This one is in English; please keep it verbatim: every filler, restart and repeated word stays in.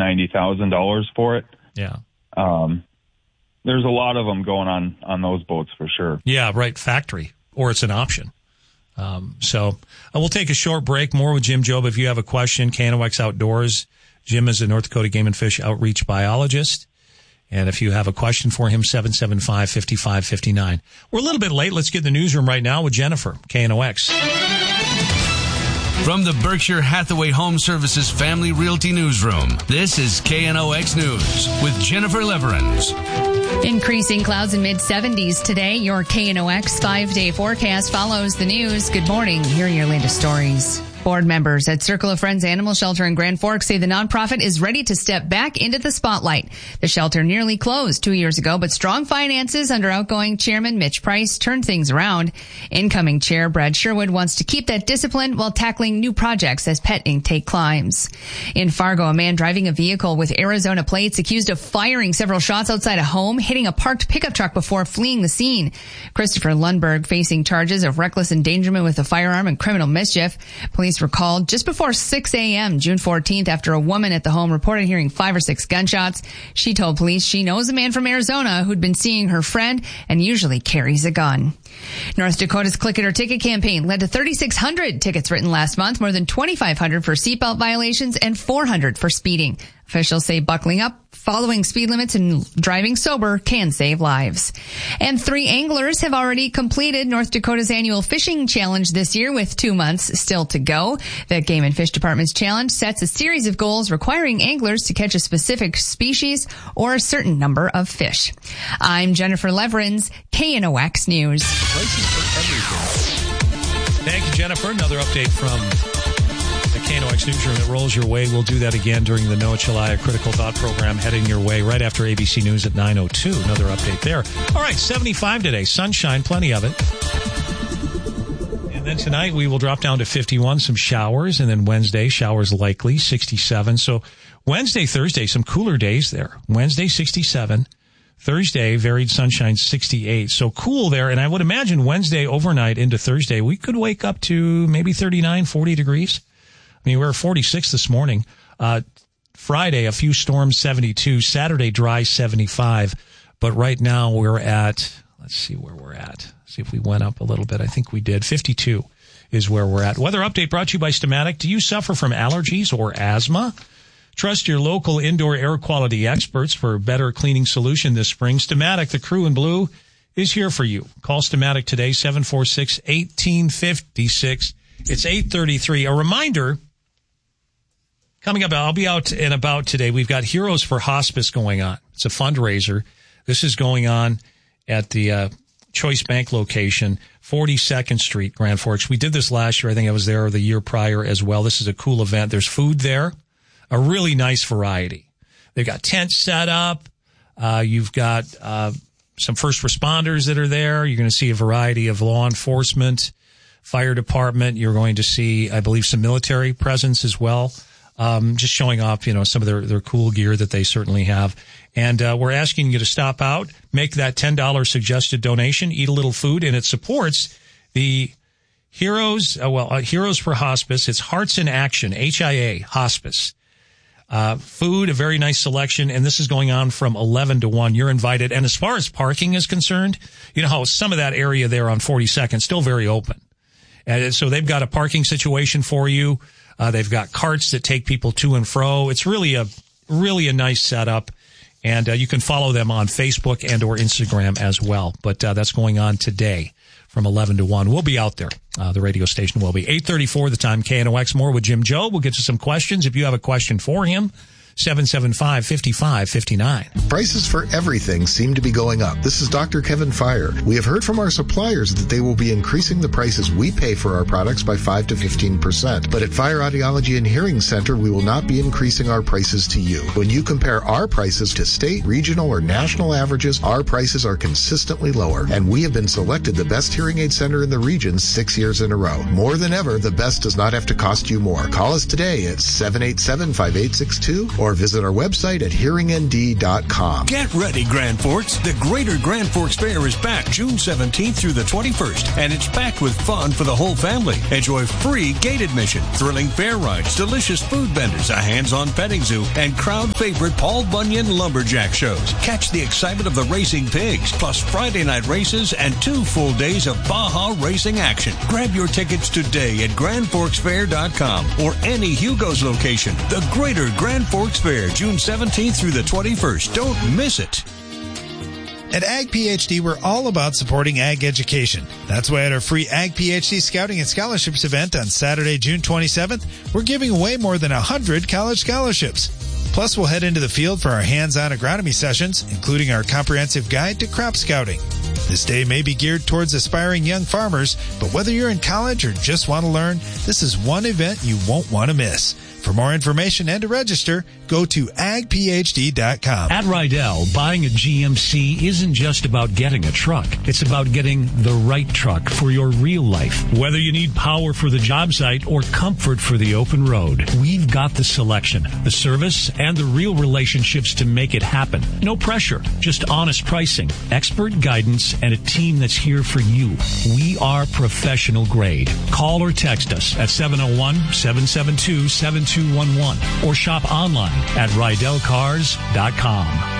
ninety thousand dollars for it. Yeah. Um, there's a lot of them going on on those boats for sure. Yeah, right. Factory, or it's an option. Um, so uh, we'll take a short break. More with Jim Jobe. If you have a question, K N O X Outdoors. Jim is a North Dakota Game and Fish outreach biologist. And if you have a question for him, seven seven five, five five five nine. We're a little bit late. Let's get in the newsroom right now with Jennifer, K N O X. From the Berkshire Hathaway Home Services Family Realty Newsroom, this is K N O X News with Jennifer Leverins. Increasing clouds in mid seventies today. Your K N O X five-day forecast follows the news. Good morning. Here are your latest stories. Board members at Circle of Friends Animal Shelter in Grand Forks say the nonprofit is ready to step back into the spotlight. The shelter nearly closed two years ago, but strong finances under outgoing chairman Mitch Price turned things around. Incoming chair Brad Sherwood wants to keep that discipline while tackling new projects as pet intake climbs. In Fargo, a man driving a vehicle with Arizona plates accused of firing several shots outside a home, hitting a parked pickup truck before fleeing the scene. Christopher Lundberg facing charges of reckless endangerment with a firearm and criminal mischief. Police were called just before six a.m. June fourteenth after a woman at the home reported hearing five or six gunshots. She told police she knows a man from Arizona who'd been seeing her friend and usually carries a gun. North Dakota's Click It or Ticket campaign led to thirty-six hundred tickets written last month, more than twenty-five hundred for seatbelt violations and four hundred for speeding. Officials say buckling up, following speed limits, and driving sober can save lives. And three anglers have already completed North Dakota's annual fishing challenge this year with two months still to go. The Game and Fish Department's challenge sets a series of goals requiring anglers to catch a specific species or a certain number of fish. I'm Jennifer Leverins, K N O X News. Thank you, Jennifer. Another update from the K N O X newsroom that rolls your way. We'll do that again during the Noah Chelliah Critical Thought program heading your way right after A B C News at nine oh two. Another update there. All right, seventy-five today. Sunshine, plenty of it. And then tonight we will drop down to fifty-one, some showers. And then Wednesday, showers likely, sixty-seven. So Wednesday, Thursday, some cooler days there. Wednesday, sixty-seven. Thursday, varied sunshine, sixty-eight. So cool there. And I would imagine Wednesday overnight into Thursday, we could wake up to maybe thirty-nine, forty degrees. I mean, we were forty-six this morning. Uh, Friday, a few storms, seventy-two. Saturday, dry, seventy-five. But right now we're at, let's see where we're at. See if we went up a little bit. I think we did. fifty-two is where we're at. Weather update brought to you by Stamatic. Do you suffer from allergies or asthma? Trust your local indoor air quality experts for a better cleaning solution this spring. Stamatic, the crew in blue, is here for you. Call Stamatic today, seven four six, one eight five six. It's eight thirty-three. A reminder, coming up, I'll be out and about today. We've got Heroes for Hospice going on. It's a fundraiser. This is going on at the uh, Choice Bank location, forty-second Street, Grand Forks. We did this last year. I think I was there the year prior as well. This is a cool event. There's food there, a really nice variety. They've got tents set up. Uh, you've got uh, some first responders that are there. You're going to see a variety of law enforcement, fire department. You're going to see, I believe, some military presence as well. Um, just showing off, you know, some of their, their cool gear that they certainly have. And, uh, we're asking you to stop out, make that ten dollars suggested donation, eat a little food, and it supports the Heroes, uh, well, uh, Heroes for Hospice. It's Hearts in Action, H I A, Hospice. Uh, food, a very nice selection, and this is going on from eleven to one. You're invited. And as far as parking is concerned, you know how some of that area there on forty-second, still very open. And so they've got a parking situation for you. Uh, they've got carts that take people to and fro. It's really a, really a nice setup. And, uh, you can follow them on Facebook and or Instagram as well. But, uh, that's going on today from eleven to one. We'll be out there. Uh, the radio station will be eight thirty-four the time. K N O X. More with Jim Jobe. We'll get to some questions. If you have a question for him, seven seven five, five five five nine. Prices for everything seem to be going up. This is Doctor Kevin Fire. We have heard from our suppliers that they will be increasing the prices we pay for our products by five to fifteen percent. But at Fire Audiology and Hearing Center, we will not be increasing our prices to you. When you compare our prices to state, regional, or national averages, our prices are consistently lower. And we have been selected the best hearing aid center in the region six years in a row. More than ever, the best does not have to cost you more. Call us today at seven eight seven, five eight six two or visit our website at hearing n d dot com. Get ready, Grand Forks. The Greater Grand Forks Fair is back June seventeenth through the twenty-first, and it's packed with fun for the whole family. Enjoy free gate admission, thrilling fair rides, delicious food vendors, a hands-on petting zoo, and crowd favorite Paul Bunyan lumberjack shows. Catch the excitement of the racing pigs, plus Friday night races and two full days of Baja racing action. Grab your tickets today at grand forks fair dot com or any Hugo's location. The Greater Grand Forks Fair, June seventeenth through the twenty-first. Don't miss it. At Ag PhD, we're all about supporting ag education. That's why at our free Ag PhD Scouting and Scholarships event on Saturday, June twenty-seventh, we're giving away more than one hundred college scholarships. Plus, we'll head into the field for our hands-on agronomy sessions, including our comprehensive guide to crop scouting. This day may be geared towards aspiring young farmers, but whether you're in college or just want to learn, this is one event you won't want to miss. For more information and to register, go to ag p h d dot com. At Rydell, buying a G M C isn't just about getting a truck. It's about getting the right truck for your real life. Whether you need power for the job site or comfort for the open road, we've got the selection, the service, and the real relationships to make it happen. No pressure, just honest pricing, expert guidance, and a team that's here for you. We are professional grade. Call or text us at seven oh one, seven seven two, seven two one one or shop online at rydell cars dot com.